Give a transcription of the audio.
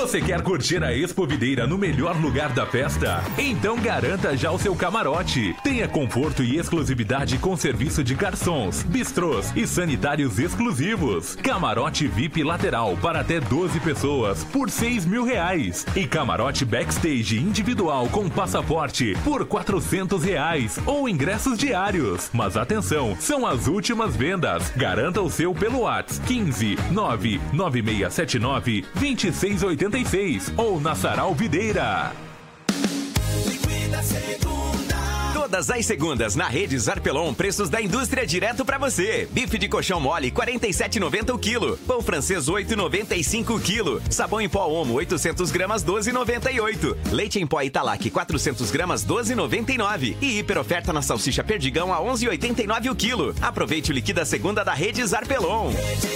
Você quer curtir a Expo Videira no melhor lugar da festa? Então garanta já o seu camarote. Tenha conforto e exclusividade com serviço de garçons, bistrôs e sanitários exclusivos. Camarote VIP lateral para até 12 pessoas por R$6.000. E camarote backstage individual com passaporte por R$400 ou ingressos diários. Mas atenção, são as últimas vendas. Garanta o seu pelo WhatsApp 15 99679 2686 ou na Sarau Videira. Liquida Segunda. Todas as segundas na Rede Zarpelon, preços da indústria direto pra você. Bife de colchão mole, 47,90 o quilo. Pão francês, 8,95 o quilo. Sabão em pó Omo, 800 gramas, 12,98. Leite em pó Italac, 400 gramas, 12,99. E hiper oferta na salsicha Perdigão a 11,89 o quilo. Aproveite o Liquida Segunda da Rede Zarpelon.